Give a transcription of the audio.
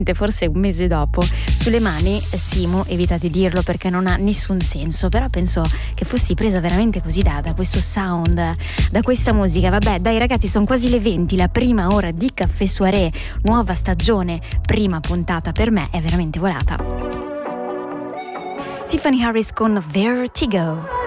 forse un mese dopo, sulle mani. Simo, evita di dirlo perché non ha nessun senso, però penso che fossi presa veramente così da questo sound, da questa musica. Vabbè, dai ragazzi, sono quasi le 20, la prima ora di Caffè Soirée, nuova stagione, prima puntata, per me è veramente volata. Tiffany Harris con Vertigo.